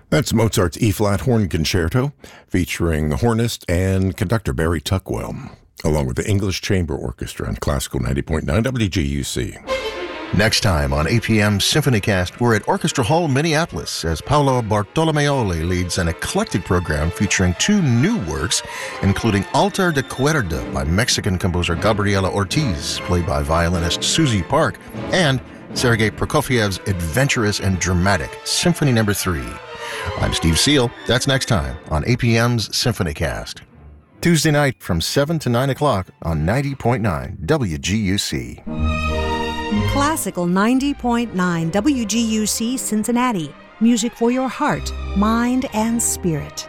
That's Mozart's E-flat Horn Concerto, featuring hornist and conductor Barry Tuckwell, along with the English Chamber Orchestra on Classical 90.9 WGUC. Next time on APM SymphonyCast, we're at Orchestra Hall, Minneapolis, as Paolo Bartolomeoli leads an eclectic program featuring two new works, including Altar de Cuerda by Mexican composer Gabriela Ortiz, played by violinist Susie Park, and Sergei Prokofiev's adventurous and dramatic Symphony No. 3. I'm Steve Seal. That's next time on APM's SymphonyCast. Tuesday night from 7 to 9 o'clock on 90.9 WGUC. Classical 90.9 WGUC Cincinnati. Music for your heart, mind, and spirit.